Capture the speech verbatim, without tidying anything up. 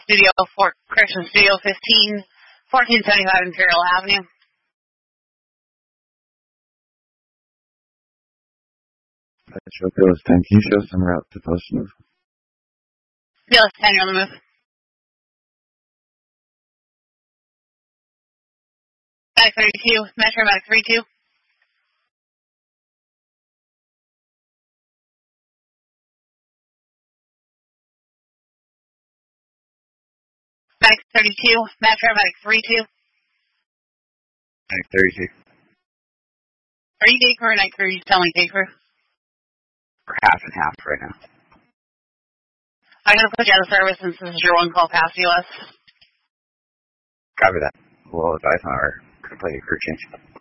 Studio, Fort Correction Studio fifteen, fourteen seventy-five Imperial Avenue. Metro Billis ten, can you show some route to Post Move? Billis ten, you're on the move. Medic thirty-two, Metro Medic thirty-two. Medic thirty-two, Metro Medic thirty-two. Medic thirty-two. Are you day crew or night crew? You tell me day crew. We're half and half right now. I'm going to put you out of service since this is your one call past U S. Copy that. We'll advise on our complete crew change.